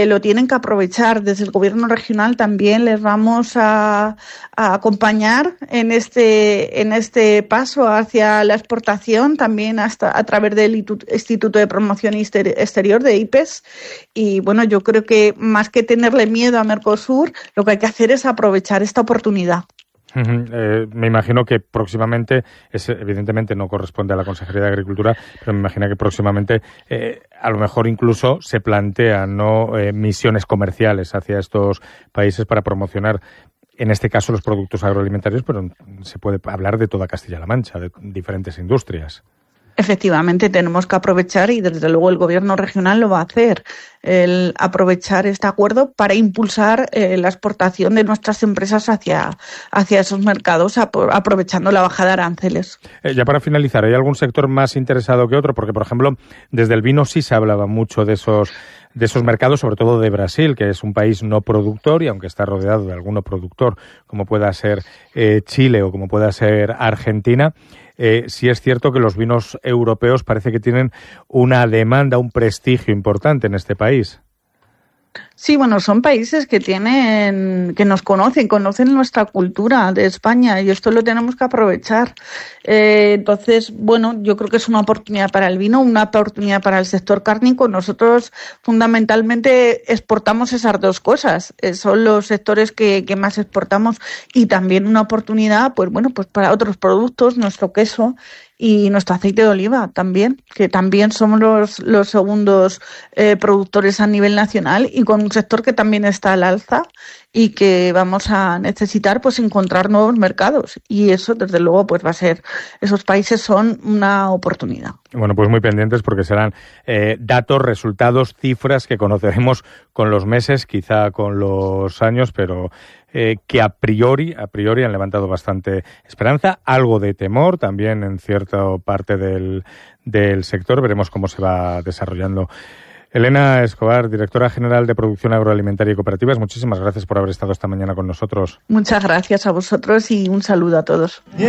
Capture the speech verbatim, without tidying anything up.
eh, lo tienen que aprovechar. Desde el Gobierno regional también les vamos a, a acompañar en este, en este paso hacia la exportación, también hasta a través del Instituto de Promoción Exterior, de I P E S. Y bueno, yo creo que más que tenerle miedo a Mercosur, lo que hay que hacer es aprovechar esta oportunidad. Uh-huh. Eh, me imagino que próximamente, es, evidentemente no corresponde a la Consejería de Agricultura, pero me imagino que próximamente eh, a lo mejor incluso se plantean no eh, misiones comerciales hacia estos países para promocionar, en este caso, los productos agroalimentarios, pero se puede hablar de toda Castilla-La Mancha, de diferentes industrias. Efectivamente, tenemos que aprovechar, y desde luego el Gobierno regional lo va a hacer, el aprovechar este acuerdo para impulsar eh, la exportación de nuestras empresas hacia, hacia esos mercados, ap- aprovechando la bajada de aranceles. Eh, ya para finalizar, ¿hay algún sector más interesado que otro? Porque, por ejemplo, desde el vino sí se hablaba mucho de esos de esos mercados, sobre todo de Brasil, que es un país no productor y aunque está rodeado de alguno productor, como pueda ser eh, Chile o como pueda ser Argentina. Eh, sí es cierto que los vinos europeos parece que tienen una demanda, un prestigio importante en este país. Sí, bueno, son países que tienen, que nos conocen, conocen nuestra cultura de España y esto lo tenemos que aprovechar. Eh, entonces, bueno, yo creo que es una oportunidad para el vino, una oportunidad para el sector cárnico. Nosotros fundamentalmente exportamos esas dos cosas. Eh, son los sectores que, que más exportamos y también una oportunidad, pues bueno, pues para otros productos, nuestro queso y nuestro aceite de oliva también, que también somos los, los segundos eh, productores a nivel nacional y con un sector que también está al alza y que vamos a necesitar pues encontrar nuevos mercados y eso desde luego pues va a ser, esos países son una oportunidad. Bueno, pues muy pendientes porque serán eh, datos, resultados, cifras que conoceremos con los meses, quizá con los años, pero eh, que a priori, a priori han levantado bastante esperanza, algo de temor también en cierta parte del, del sector. Veremos cómo se va desarrollando. Elena Escobar, directora general de Producción Agroalimentaria y Cooperativas, muchísimas gracias por haber estado esta mañana con nosotros. Muchas gracias a vosotros y un saludo a todos.